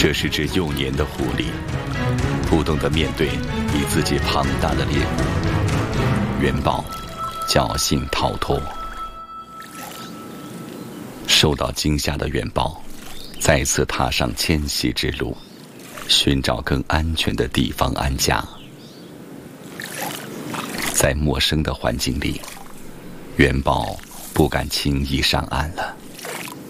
这是只幼年的狐狸，不懂得面对比自己庞大的猎物。元宝侥幸逃脱。受到惊吓的元宝再次踏上迁徙之路，寻找更安全的地方安家。在陌生的环境里，元宝不敢轻易上岸了。